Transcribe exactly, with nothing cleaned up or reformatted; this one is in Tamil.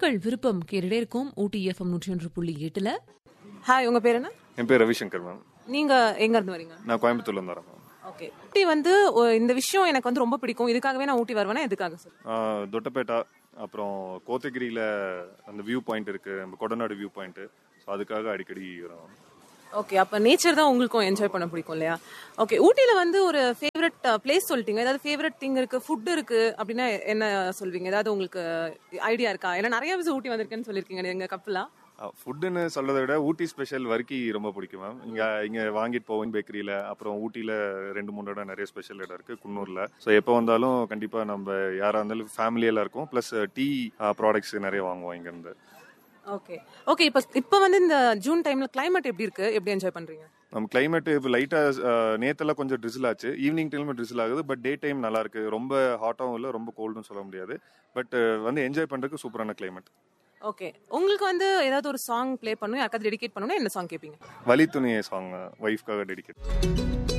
உங்கள் விருப்பம் கேட்டுட்டே இருக்கும் ஊட்டி எஃப்எம் நூற்றி ஒன்று புள்ளி எட்டுல. ஹாய், உங்க பேர் என்ன? என் பேர் ரவிசங்கர் மேம். நீங்க எங்க இருந்து வரீங்க? நான் கோயம்புத்தூர்ல இருந்து வரேன் மேம். ஓகே. ஊட்டி வந்து ஒ- இந்த விஷயம் எனக்கு வந்து ரொம்ப பிடிக்கும், இதுக்காகவே நான் ஊட்டி வருவேன்னா எதுக்காக சார்? ஆஹ் தொட்டபேட்டா, அப்புறம் கோத்தகிரியில அந்த வியூ பாயிண்ட் இருக்கு, நம்ம கொடநாடு வியூ பாயிண்ட். ஸோ அதுக்காக அடிக்கடி வரும். ஓகே, அப்ப நேச்சர் தான் உங்களுக்கும் என்ஜாய் பண்ண பிடிக்கும் இல்லையா? ஓகே, ஊட்டில வந்து ஒரு ஃபேவரட் பிளேஸ் சொல்லிட்டீங்க, ஏதாவது ஃபேவரட் திங் இருக்கு, ஃபுட் இருக்கு அப்படின்னா என்ன சொல்வீங்க? ஏதாவது உங்களுக்கு ஐடியா இருக்கா? ஏன்னா நிறைய விஷயம் ஊட்டி வந்திருக்கேன்னு சொல்லியிருக்கீங்க எங்க கப்பலா. ஃபுட்டுன்னு சொல்றதை விட ஊட்டி ஸ்பெஷல் வர்க்கி ரொம்ப பிடிக்கும் மேம். இங்க இங்க வாங்கிட்டு போவோம் பேக்கரியில. அப்புறம் ஊட்டியில ரெண்டு மூணு இடம் நிறைய ஸ்பெஷல் இடம் இருக்கு குன்னூர்ல. ஸோ எப்போ வந்தாலும் கண்டிப்பா நம்ம யாரா இருந்தாலும் ஃபேமிலியெல்லாம் இருக்கும். பிளஸ் டீ ப்ராடக்ட்ஸ் நிறைய வாங்குவோம் இங்க இருந்து. ஓகே ஓகே இப்போ இப்போ வந்து இந்த ஜூன் டைம்ல கிளைமேட் எப்படி இருக்கு? எப்படி என்ஜாய் பண்றீங்க? நம்ம கிளைமேட் இப்போ லைட்டா நேத்தெல்லாம் கொஞ்சம் ட்ரிசில் ஆச்சு. ஈவினிங் டைம்ல ட்ரிசில் ஆகுது. பட் டே டைம் நல்லா இருக்கு. ரொம்ப ஹாட்டாகவும் இல்லை, ரொம்ப கோல்டும் சொல்ல முடியாது. பட் வந்து என்ஜாய் பண்றதுக்கு சூப்பரான கிளைமேட். ஓகே, உங்களுக்கு வந்து ஏதாவது ஒரு சாங் ப்ளே பண்ணணும், யாருக்காவது டெடிகேட் பண்ணணும், என்ன சாங் கேட்பீங்க? வலி துணியை சாங் ஒய்ஃப்காக டெடிகேட்.